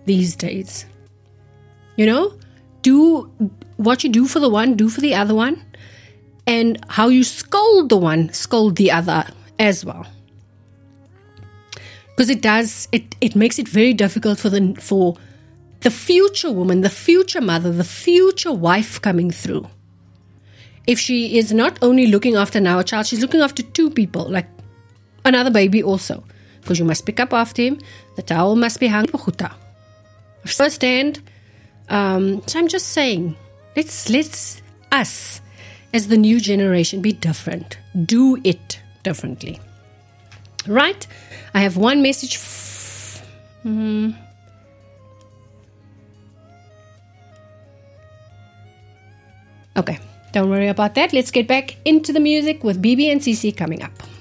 these days. You know, do what you do for the one, do for the other one. And how you scold the one, scold the other as well. Because it makes it very difficult for the future woman, the future mother, the future wife coming through. If she is not only looking after now a child, she's looking after two people, like another baby also. Because you must pick up after him, the towel must be hung. First hand. So I'm just saying, let's us as the new generation be different. Do it differently. Right? I have one message. Okay, don't worry about that. Let's get back into the music with BB and CC coming up.